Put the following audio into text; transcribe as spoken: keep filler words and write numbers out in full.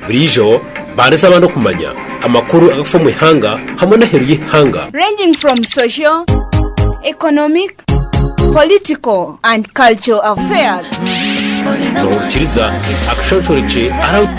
burijo bareza abantu kumanya amakuru agafa mu ihanga hamwe na heru y'ihanga, ranging from social, economic, political and cultural affairs. No ukiriza akashonshoreke ara